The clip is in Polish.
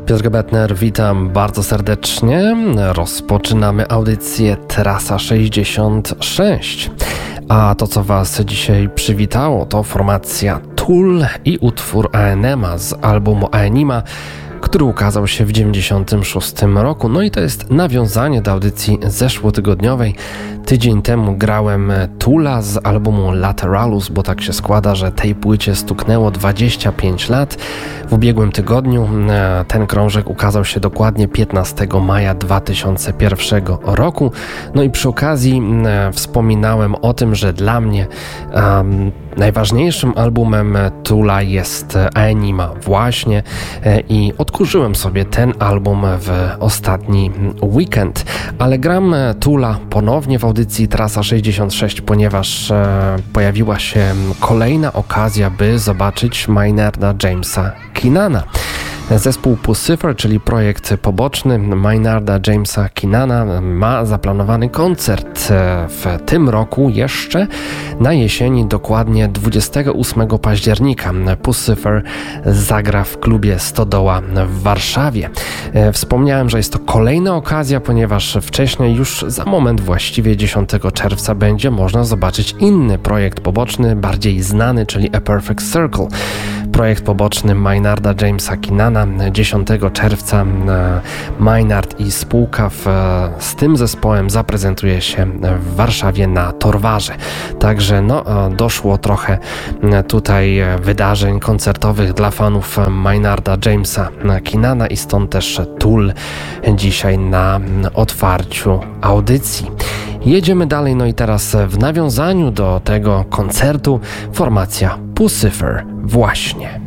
Piotr Gebetner, witam bardzo serdecznie. Rozpoczynamy audycję Trasa 66. A to, co Was dzisiaj przywitało, to formacja Tool i utwór Aenema z albumu Aenima, który ukazał się w 1996 roku. No i to jest nawiązanie do audycji zeszłotygodniowej. Tydzień temu grałem Toola z albumu Lateralus, bo tak się składa, że tej płycie stuknęło 25 lat. W ubiegłym tygodniu ten krążek ukazał się dokładnie 15 maja 2001 roku. No i przy okazji wspominałem o tym, że dla mnie najważniejszym albumem Toola jest Aenima właśnie i odkurzyłem sobie ten album w ostatni weekend, ale gram Toola ponownie w audycji Trasa 66, ponieważ pojawiła się kolejna okazja, by zobaczyć Maynarda Jamesa Keenana. Zespół Puscifer, czyli projekt poboczny Maynarda Jamesa Keenana, ma zaplanowany koncert w tym roku jeszcze na jesieni, dokładnie 28 października. Puscifer zagra w klubie Stodoła w Warszawie. Wspomniałem, że jest to kolejna okazja, ponieważ wcześniej, już za moment właściwie 10 czerwca będzie można zobaczyć inny projekt poboczny, bardziej znany, czyli A Perfect Circle. Projekt poboczny Maynarda Jamesa Keenana. 10 czerwca Maynard i spółka z tym zespołem zaprezentuje się w Warszawie na Torwarze. Także doszło trochę tutaj wydarzeń koncertowych dla fanów Maynarda Jamesa Keenana i stąd też Tool dzisiaj na otwarciu audycji. Jedziemy dalej, no i teraz w nawiązaniu do tego koncertu formacja Puscifer właśnie.